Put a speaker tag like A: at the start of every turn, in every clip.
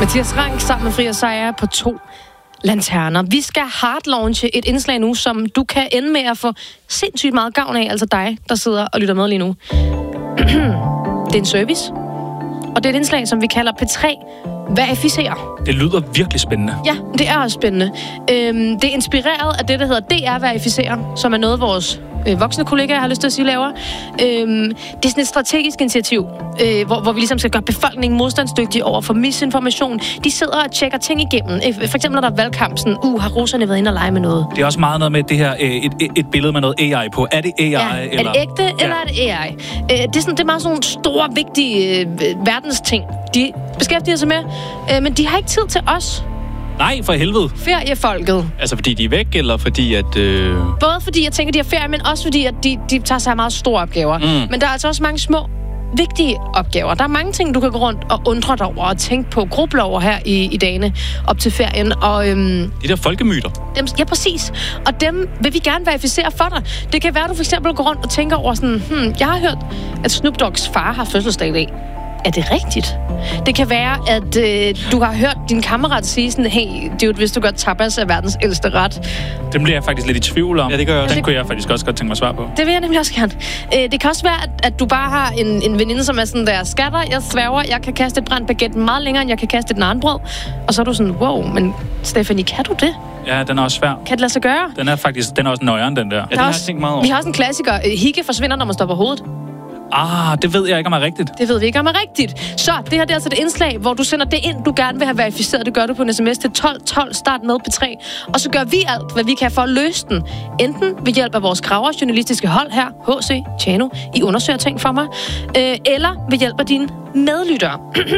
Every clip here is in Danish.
A: Mathias Rank sammen med Fria Seier på 2 lanterner. Vi skal hardlaunche et indslag nu, som du kan ende med at få sindssygt meget gavn af, altså dig, der sidder og lytter med lige nu. Det er en service, og det er et indslag, som vi kalder P3 Verificerer.
B: Det lyder virkelig spændende.
A: Ja, det er også spændende. Det er inspireret af det, der hedder DR Verificerer, som er noget, vores voksne kollegaer, har lyst til at sige, laver. Det er sådan et strategisk initiativ, hvor vi ligesom skal gøre befolkningen modstandsdygtig over for misinformation. De sidder og tjekker ting igennem. For eksempel, når der er valgkamp, sådan, har russerne været inde og lege med noget?
B: Det er også meget noget med det her, et billede med noget AI på. Er det AI?
A: Ja, eller? Er det ægte, eller er det AI? Det er meget sådan nogle store, vigtige verdensting, de beskæftiger sig med. Men de har ikke tid til os.
B: Nej, for helvede.
A: Feriefolket.
C: Altså fordi de er væk, eller fordi at...
A: Både fordi jeg tænker, de har ferie, men også fordi at de tager sig af meget store opgaver. Men der er altså også mange små, vigtige opgaver. Der er mange ting, du kan gå rundt og undre dig over og tænke på, gruble over her i dagene op til ferien. Og,
C: de der folkemyter.
A: Ja, præcis. Og dem vil vi gerne verificere for dig. Det kan være, at du for eksempel går rundt og tænker over sådan, jeg har hørt, at Snoop Dogg's far har fødselsdag i dag. Er det rigtigt? Det kan være, at du har hørt din kammerat sige sådan, hey, dude, hvis du godt tapas er verdens ældste ret.
B: Det bliver jeg faktisk lidt i tvivl om.
C: Ja, det gør jeg også.
B: Den kunne jeg faktisk også godt tænke mig svar på.
A: Det vil jeg nemlig også gerne. Det kan også være, at du bare har en veninde, som er sådan der, skatter, jeg sværger, jeg kan kaste et brændt baguette meget længere, end jeg kan kaste et narnbrød. Og så er du sådan, wow, men Stephanie, kan du det?
B: Ja, den er også svær.
A: Kan det lade sig gøre?
B: Den er også nøjeren, den der.
C: Ja, den har jeg tænkt meget over.
A: Vi har også en klassiker. Hikke forsvinder, når man stopper hovedet.
B: Det ved jeg ikke om er rigtigt.
A: Det ved vi ikke om er rigtigt. Så det her det er altså et indslag, hvor du sender det ind, du gerne vil have verificeret. Det gør du på en sms til 1212, start med P3. Og så gør vi alt, hvad vi kan for at løse den. Enten ved hjælp af vores graver journalistiske hold her, HC, Tjano, I undersøger ting for mig. Eller ved hjælp af dine medlyttere.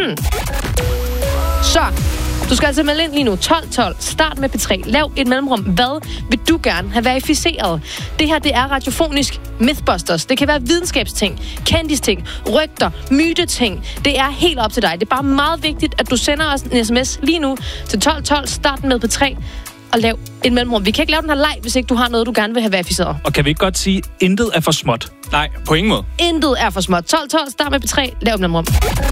A: Så du skal altså melde ind lige nu. 1212. Start med P3. Lav et mellemrum. Hvad vil du gerne have verificeret? Det her, det er radiofonisk Mythbusters. Det kan være videnskabsting, kendisting, rygter, myteting. Det er helt op til dig. Det er bare meget vigtigt, at du sender os en sms lige nu til 1212. Start med P3 og lav et mellemrum. Vi kan ikke lave den her leg, hvis ikke du har noget, du gerne vil have verificeret.
B: Og kan vi ikke godt sige, intet er for småt?
C: Nej, på ingen måde.
A: Intet er for småt. 1212. Start med P3. Lav et mellemrum.